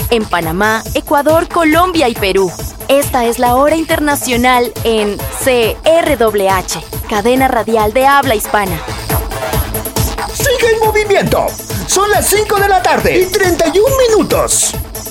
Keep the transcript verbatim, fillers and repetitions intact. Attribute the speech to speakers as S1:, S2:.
S1: en Panamá, Ecuador, Colombia y Perú. Esta es la hora internacional en C R W H, cadena radial de habla hispana.
S2: ¡Sigue en movimiento! Son las cinco de la tarde y treinta y un minutos.